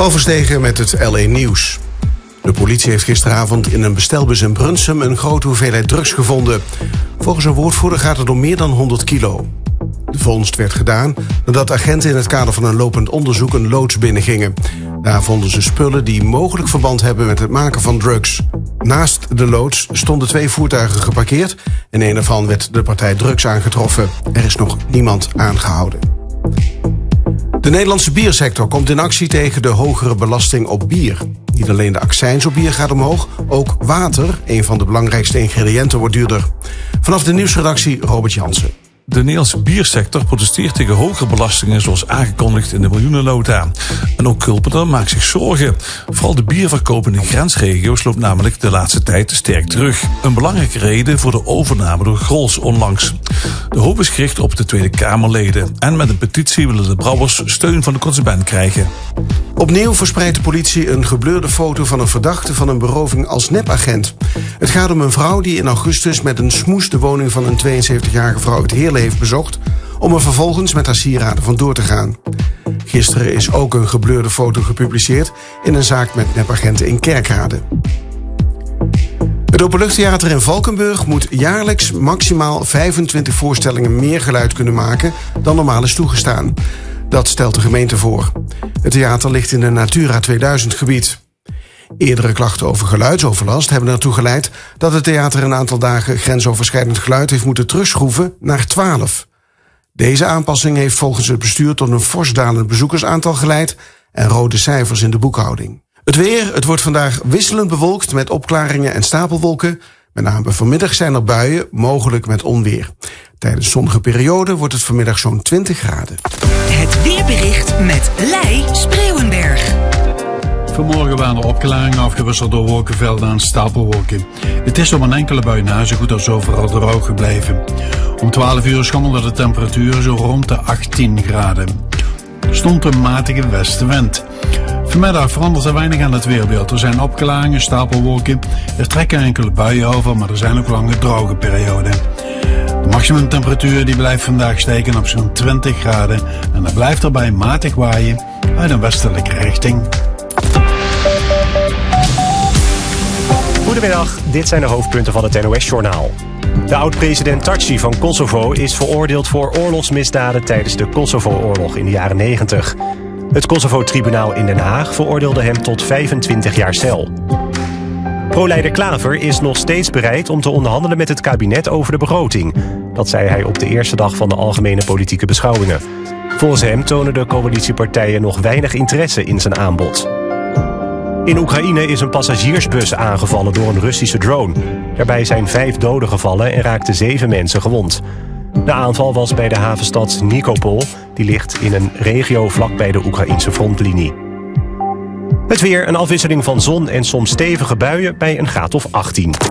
Paul Verstegen met het LA Nieuws. De politie heeft gisteravond in een bestelbus in Brunsum een grote hoeveelheid drugs gevonden. Volgens een woordvoerder gaat het om meer dan 100 kilo. De vondst werd gedaan nadat agenten in het kader van een lopend onderzoek een loods binnengingen. Daar vonden ze spullen die mogelijk verband hebben met het maken van drugs. Naast de loods stonden 2 voertuigen geparkeerd. In een ervan werd de partij drugs aangetroffen. Er is nog niemand aangehouden. De Nederlandse biersector komt in actie tegen de hogere belasting op bier. Niet alleen de accijns op bier gaat omhoog, ook water, een van de belangrijkste ingrediënten, wordt duurder. Vanaf de nieuwsredactie Robert Jansen. De Nederlandse biersector protesteert tegen hogere belastingen zoals aangekondigd in de miljoenennota. En ook Kulpener maakt zich zorgen. Vooral de bierverkoop in de grensregio's loopt namelijk de laatste tijd sterk terug. Een belangrijke reden voor de overname door Grolsch onlangs. De hoop is gericht op de Tweede Kamerleden. En met een petitie willen de brouwers steun van de consument krijgen. Opnieuw verspreidt de politie een gebleurde foto van een verdachte van een beroving als nepagent. Het gaat om een vrouw die in augustus met een smoes de woning van een 72-jarige vrouw uit Heerlen heeft bezocht, om er vervolgens met haar sieraden vandoor te gaan. Gisteren is ook een gebleurde foto gepubliceerd in een zaak met nepagenten in Kerkrade. Het Openluchttheater in Valkenburg moet jaarlijks maximaal 25 voorstellingen meer geluid kunnen maken dan normaal is toegestaan. Dat stelt de gemeente voor. Het theater ligt in een Natura 2000 gebied. Eerdere klachten over geluidsoverlast hebben ertoe geleid dat het theater een aantal dagen grensoverschrijdend geluid heeft moeten terugschroeven naar 12. Deze aanpassing heeft volgens het bestuur tot een fors dalend bezoekersaantal geleid en rode cijfers in de boekhouding. Het weer, het wordt vandaag wisselend bewolkt met opklaringen en stapelwolken. Met name vanmiddag zijn er buien, mogelijk met onweer. Tijdens zonnige perioden wordt het vanmiddag zo'n 20 graden. Het weerbericht met Lei Spreeuwenberg. Vanmorgen waren er opklaringen afgewisseld door wolkenvelden en stapelwolken. Het is op een enkele bui na zo goed als overal droog gebleven. Om 12 uur schommelde de temperatuur zo rond de 18 graden. Er stond een matige westenwind. Vanmiddag verandert er weinig aan het weerbeeld. Er zijn opklaringen, stapelwolken. Er trekken enkele buien over, maar er zijn ook lange droge perioden. De maximumtemperatuur die blijft vandaag steken op zo'n 20 graden. En er blijft erbij matig waaien uit een westelijke richting. Goedemiddag, dit zijn de hoofdpunten van het NOS-journaal. De oud-president Thaci van Kosovo is veroordeeld voor oorlogsmisdaden tijdens de Kosovo-oorlog in de jaren 90. Het Kosovo-tribunaal in Den Haag veroordeelde hem tot 25 jaar cel. Pro-leider Klaver is nog steeds bereid om te onderhandelen met het kabinet over de begroting. Dat zei hij op de eerste dag van de algemene politieke beschouwingen. Volgens hem tonen de coalitiepartijen nog weinig interesse in zijn aanbod. In Oekraïne is een passagiersbus aangevallen door een Russische drone. Daarbij zijn 5 doden gevallen en raakten 7 mensen gewond. De aanval was bij de havenstad Nikopol. Die ligt in een regio vlakbij de Oekraïnse frontlinie. Het weer, een afwisseling van zon en soms stevige buien bij een graad of 18.